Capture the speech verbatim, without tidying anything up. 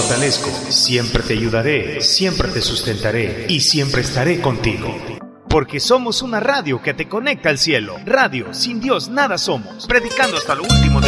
fortalezco, siempre te ayudaré, siempre te sustentaré y siempre estaré contigo. Porque somos una radio que te conecta al cielo. Radio, sin Dios nada somos. Predicando hasta lo último de